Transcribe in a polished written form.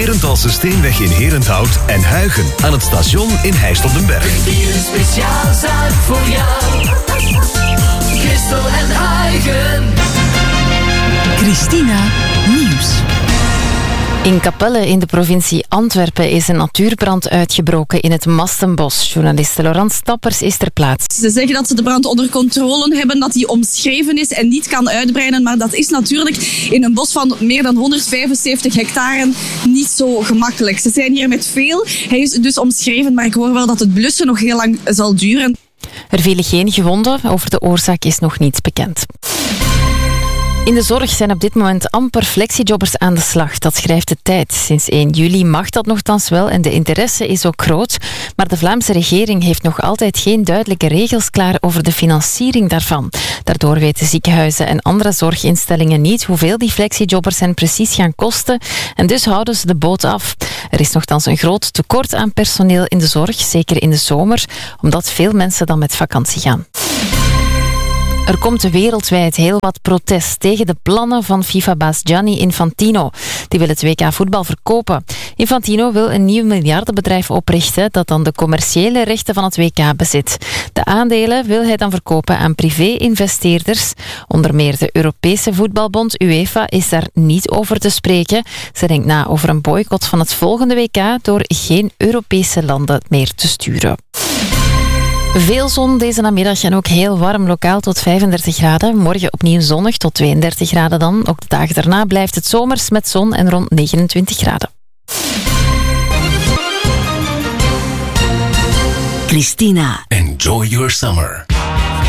Herenthalse Steenweg in Herenthout en Huigen aan het station in Heist op den Berg. Hier een speciaal zaak voor jou. Christel en Huigen. Christina Nieuws. In Capelle in de provincie Antwerpen is een natuurbrand uitgebroken in het Mastenbos. Journaliste Laurence Stappers is ter plaatse. Ze zeggen dat ze de brand onder controle hebben, dat die omschreven is en niet kan uitbreiden. Maar dat is natuurlijk in een bos van meer dan 175 hectare niet zo gemakkelijk. Ze zijn hier met veel. Hij is dus omschreven, maar ik hoor wel dat het blussen nog heel lang zal duren. Er vielen geen gewonden. Over de oorzaak is nog niets bekend. In de zorg zijn op dit moment amper flexiejobbers aan de slag. Dat schrijft de Tijd. Sinds 1 juli mag dat nogthans wel en de interesse is ook groot. Maar de Vlaamse regering heeft nog altijd geen duidelijke regels klaar over de financiering daarvan. Daardoor weten ziekenhuizen en andere zorginstellingen niet hoeveel die flexiejobbers hen precies gaan kosten. En dus houden ze de boot af. Er is nogthans een groot tekort aan personeel in de zorg, zeker in de zomer, omdat veel mensen dan met vakantie gaan. Er komt wereldwijd heel wat protest tegen de plannen van FIFA-baas Gianni Infantino. Die wil het WK voetbal verkopen. Infantino wil een nieuw miljardenbedrijf oprichten dat dan de commerciële rechten van het WK bezit. De aandelen wil hij dan verkopen aan privé-investeerders. Onder meer de Europese voetbalbond UEFA is daar niet over te spreken. Ze denkt na over een boycott van het volgende WK door geen Europese landen meer te sturen. Veel zon deze namiddag en ook heel warm, lokaal tot 35 graden. Morgen opnieuw zonnig tot 32 graden dan. Ook de dagen daarna blijft het zomers met zon en rond 29 graden. Christina. Enjoy your summer.